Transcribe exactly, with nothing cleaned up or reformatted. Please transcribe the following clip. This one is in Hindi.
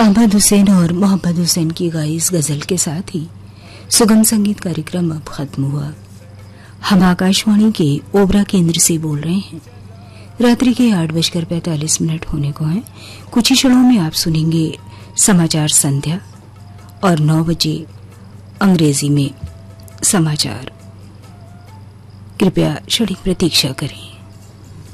अहमद हुसैन और मोहम्मद हुसैन की गाई इस गजल के साथ ही सुगम संगीत कार्यक्रम अब खत्म हुआ। हम आकाशवाणी के ओबरा केंद्र से बोल रहे हैं। रात्रि के आठ बजकर पैंतालीस मिनट होने को हैं। कुछ ही क्षणों में आप सुनेंगे समाचार संध्या और नौ बजे अंग्रेजी में समाचार। कृपया क्षणिक प्रतीक्षा करें।